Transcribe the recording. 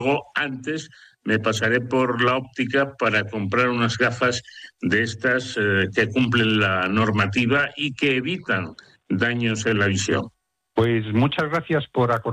antes me pasaré por la óptica para comprar unas gafas de estas que cumplen la normativa y que evitan daños en la visión. Pues muchas gracias por acordar